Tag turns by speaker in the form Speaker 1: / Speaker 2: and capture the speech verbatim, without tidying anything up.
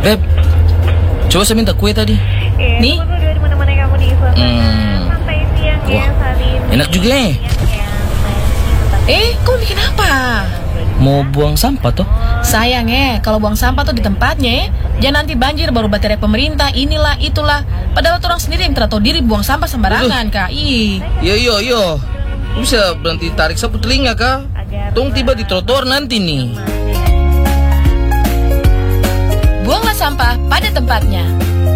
Speaker 1: Beb, coba saya minta kue tadi.
Speaker 2: Eh,
Speaker 3: Nih.
Speaker 2: tunggu dulu menemani kamu di suasana
Speaker 1: Hmm.
Speaker 2: santai siang ya
Speaker 1: Wah,
Speaker 2: saat ini.
Speaker 1: enak juga ya.
Speaker 3: Eh, kau bikin apa?
Speaker 1: Mau buang sampah toh?
Speaker 3: Sayang eh, kalau buang sampah tuh di tempatnya, jangan nanti banjir baru baterai pemerintah, inilah, itulah. Padahal orang sendiri yang tidak tahu diri buang sampah sembarangan, Kak. Ih.
Speaker 1: Yo yo yo. Bisa berhenti tarik sapu telinga kah? Tong tiba di trotoar nanti nih.
Speaker 3: Buanglah sampah pada tempatnya.